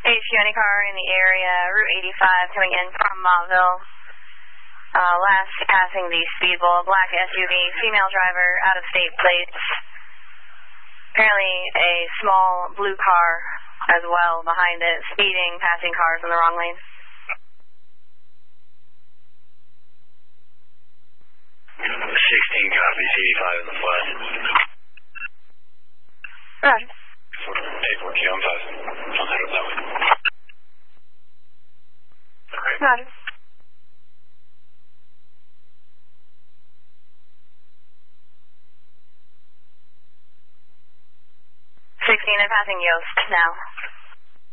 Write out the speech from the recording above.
HQ, any car in the area, Route 85 coming in from Montville. Last passing the Speedball, black SUV, female driver, out-of-state plates. Apparently a small blue car as well behind it, speeding, passing cars in the wrong lane. 16 copies, 85 in the flat. Roger. 8-4 kilo, I'll head up that way. Okay. Roger. 16 and passing Yost now.